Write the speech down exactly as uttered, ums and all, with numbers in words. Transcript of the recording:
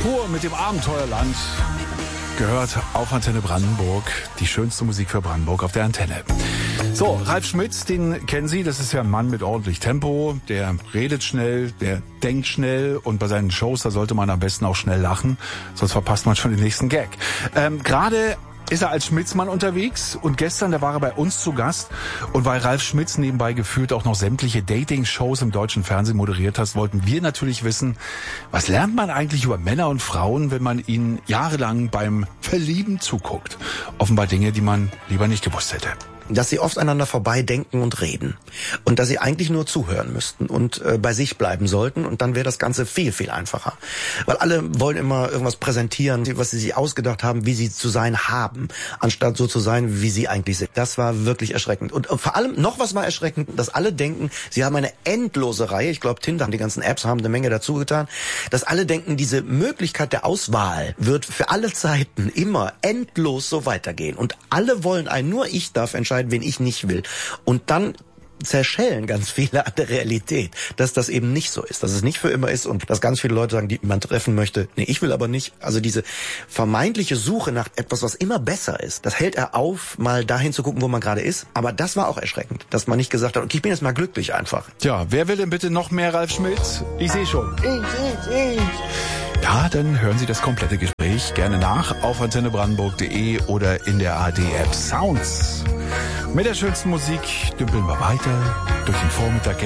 Pur mit dem Abenteuerland gehört auf Antenne Brandenburg. Die schönste Musik für Brandenburg auf der Antenne. So, Ralf Schmitz, den kennen Sie. Das ist ja ein Mann mit ordentlich Tempo. Der redet schnell, der denkt schnell. Und bei seinen Shows, da sollte man am besten auch schnell lachen. Sonst verpasst man schon den nächsten Gag. Ähm, gerade ist er als Schmitzmann unterwegs. Und gestern, da war er bei uns zu Gast. Und weil Ralf Schmitz nebenbei gefühlt auch noch sämtliche Dating-Shows im deutschen Fernsehen moderiert hat, wollten wir natürlich wissen, was lernt man eigentlich über Männer und Frauen, wenn man ihnen jahrelang beim Verlieben zuguckt? Offenbar Dinge, die man lieber nicht gewusst hätte. Dass sie oft aneinander vorbei denken und reden. Und dass sie eigentlich nur zuhören müssten und äh, bei sich bleiben sollten. Und dann wäre das Ganze viel, viel einfacher. Weil alle wollen immer irgendwas präsentieren, was sie sich ausgedacht haben, wie sie zu sein haben, anstatt so zu sein, wie sie eigentlich sind. Das war wirklich erschreckend. Und äh, vor allem noch was war erschreckend, dass alle denken, sie haben eine endlose Reihe. Ich glaube, Tinder, die ganzen Apps haben eine Menge dazu getan. Dass alle denken, diese Möglichkeit der Auswahl wird für alle Zeiten immer endlos so weitergehen. Und alle wollen einen, nur ich darf entscheiden, wen ich nicht will. Und dann zerschellen ganz viele an der Realität, dass das eben nicht so ist, dass es nicht für immer ist und dass ganz viele Leute sagen, die man treffen möchte, nee, ich will aber nicht. Also diese vermeintliche Suche nach etwas, was immer besser ist, das hält er auf, mal dahin zu gucken, wo man gerade ist. Aber das war auch erschreckend, dass man nicht gesagt hat, okay, ich bin jetzt mal glücklich einfach. Tja, wer will denn bitte noch mehr Ralf Schmitz? Ich sehe schon. Ich, ich, ich. Ja, dann hören Sie das komplette Gespräch gerne nach auf antenne brandenburg punkt de oder in der A R D-App Sounds. Mit der schönsten Musik dümpeln wir weiter durch den Vormittag.